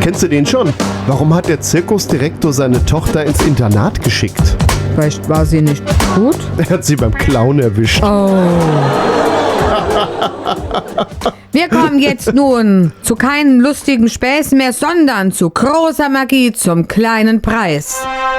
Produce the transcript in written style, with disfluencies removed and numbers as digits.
Kennst du den schon? Warum hat der Zirkusdirektor seine Tochter ins Internat geschickt? Vielleicht war sie nicht gut? Er hat sie beim Clown erwischt. Oh. Wir kommen jetzt nun zu keinen lustigen Späßen mehr, sondern zu großer Magie zum kleinen Preis.